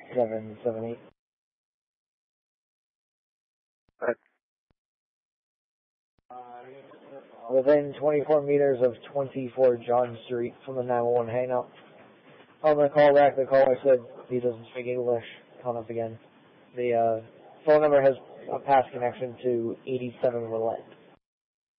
8778. Within 24 meters of 24 John Street from the 911 hangout. On the call back, the caller said he doesn't speak English. Hung up again. The phone number has a past connection to 87 Roulette.